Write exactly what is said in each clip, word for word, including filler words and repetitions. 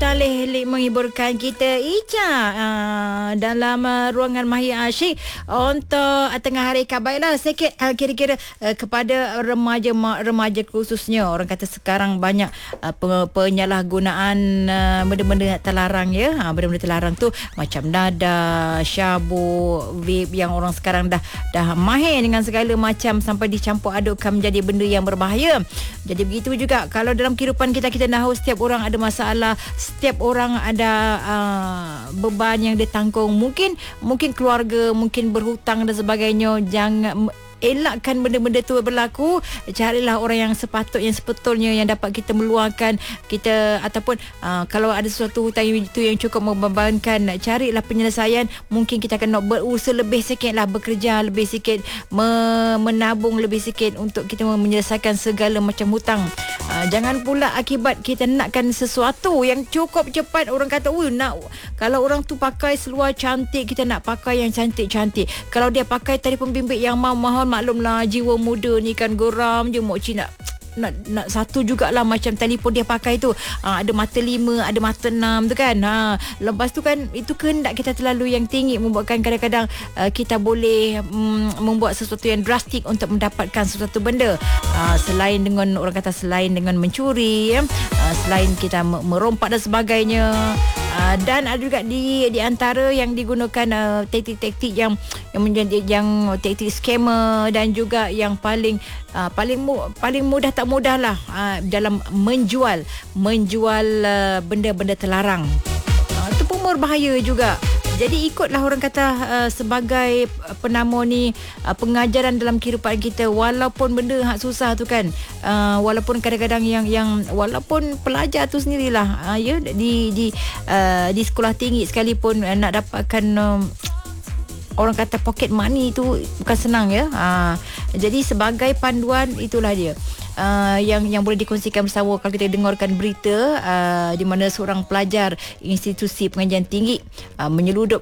talih menghiburkan kita Ica uh, dalam uh, ruangan Mahir Asyik untuk uh, tengah hari. Baiklah, sikit uh, kira-kira uh, kepada remaja-remaja khususnya. Orang kata sekarang banyak uh, penyalahgunaan uh, benda-benda terlarang ya. Uh, benda-benda terlarang tu macam dada, syabu, vape yang orang sekarang dah dah mahir dengan segala macam sampai dicampur adukkan menjadi benda yang berbahaya. Jadi begitu juga kalau dalam kehidupan kita, kita tahu setiap orang ada masalah, setiap orang ada uh, beban yang ditanggung. Mungkin mungkin keluarga, mungkin berhutang dan sebagainya. Jangan elakkan benda-benda tu berlaku. Carilah orang yang sepatutnya, yang sepetulnya yang dapat kita meluangkan kita, ataupun uh, kalau ada sesuatu hutang itu yang cukup membebankan, carilah penyelesaian. Mungkin kita akan nak berusaha lebih sikit lah, bekerja lebih sikit, me- menabung lebih sikit untuk kita menyelesaikan segala macam hutang. Uh, jangan pula akibat kita nakkan sesuatu yang cukup cepat. Orang kata, oh, nak kalau orang tu pakai seluar cantik, kita nak pakai yang cantik-cantik. Kalau dia pakai telefon bimbit yang mahal-mahal, maklumlah jiwa muda ni kan geram je, Mok Cik nak nak nak satu jugalah macam telefon dia pakai tu. Ha, ada mata lima, ada mata enam tu kan. Ha, lepas tu kan itu kehendak kita terlalu yang tinggi membuatkan kadang-kadang uh, kita boleh um, membuat sesuatu yang drastik untuk mendapatkan sesuatu benda. Ha, selain dengan orang kata selain dengan mencuri, ya, uh, selain kita merompak dan sebagainya. Uh, dan ada juga di di antara yang digunakan uh, taktik-taktik yang yang menjadi yang taktik scammer, dan juga yang paling uh, paling mu, paling mudah tak mudah lah uh, dalam menjual menjual uh, benda-benda terlarang. Uh, itu pun berbahaya juga. Jadi ikutlah orang kata uh, sebagai penama ni uh, pengajaran dalam kehidupan kita, walaupun benda hak susah tu kan, uh, walaupun kadang-kadang yang yang walaupun pelajar tu sendirilah uh, ya di di uh, di sekolah tinggi sekalipun uh, nak dapatkan uh, orang kata pocket money tu bukan senang ya. Uh, jadi sebagai panduan itulah dia. Uh, yang yang boleh dikongsikan bersama kalau kita dengarkan berita uh, di mana seorang pelajar institusi pengajian tinggi uh, menyeludup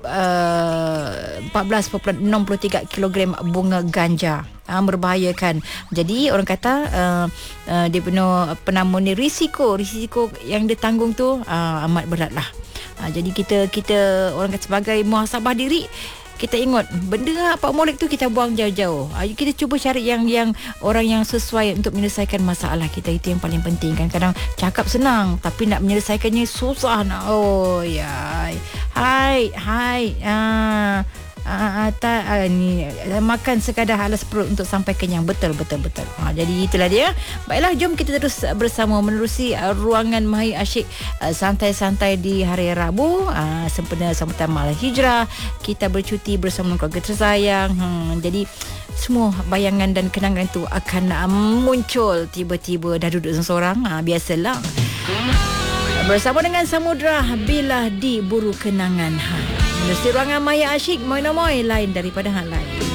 uh, empat belas perpuluhan enam tiga kilogram bunga ganja. Uh, membahayakan. Jadi orang kata uh, uh, dia punya penama ni risiko risiko yang ditanggung tu uh, amat berat lah. Uh, jadi kita kita orang kata sebagai muhasabah diri, kita ingat benda Pak Molek tu kita buang jauh-jauh. Kita cuba cari yang yang orang yang sesuai untuk menyelesaikan masalah kita. Itu yang paling penting kan. Kadang cakap senang tapi nak menyelesaikannya susah. Oh ya. Hai, hai. Ah Ah, tak, ah, ni makan sekadar alas perut untuk sampai kenyang. Betul, betul, betul. Ha, jadi itulah dia. Baiklah, jom kita terus bersama menerusi uh, ruangan Mahir Asyik uh, santai-santai di hari Rabu uh, sempena sambutan Malam Hijrah. Kita bercuti bersama keluarga tersayang. Hmm, jadi semua bayangan dan kenangan itu akan uh, muncul tiba-tiba dah duduk seorang. Uh, biasalah. Bersama dengan samudra bila diburu kenangan. Ha. Menerusi ruangan Mahir Asyik, moy-moy lain daripada hal lain.